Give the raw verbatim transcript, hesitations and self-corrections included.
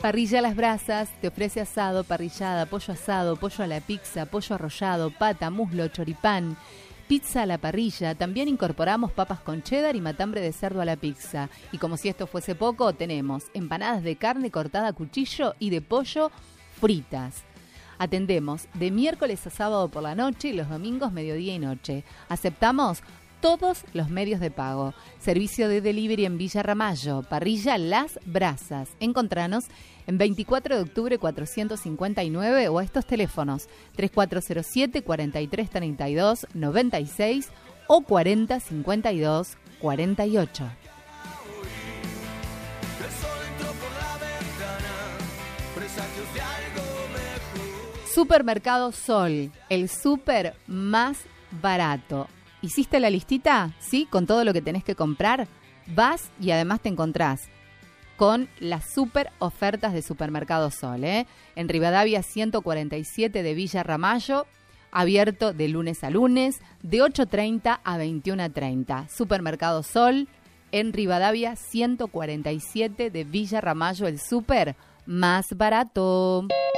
Parrilla a las Brasas te ofrece asado, parrillada, pollo asado, pollo a la pizza, pollo arrollado, pata, muslo, choripán, pizza a la parrilla. También incorporamos papas con cheddar y matambre de cerdo a la pizza. Y como si esto fuese poco, tenemos empanadas de carne cortada a cuchillo y de pollo fritas. Atendemos de miércoles a sábado por la noche y los domingos mediodía y noche. Aceptamos todos los medios de pago. Servicio de delivery en Villa Ramallo. Parrilla Las Brasas. Encontranos en veinticuatro de octubre cuatrocientos cincuenta y nueve o a estos teléfonos tres cuatro cero siete, cuatro tres tres dos, nueve seis o cuarenta cincuenta y dos cuarenta y ocho. Supermercado Sol, el súper más barato. ¿Hiciste la listita? ¿Sí? Con todo lo que tenés que comprar. Vas y además te encontrás con las super ofertas de Supermercado Sol, ¿eh? En Rivadavia ciento cuarenta y siete de Villa Ramallo, abierto de lunes a lunes, de ocho treinta a veintiuno treinta. Supermercado Sol, en Rivadavia ciento cuarenta y siete de Villa Ramallo, el súper más barato.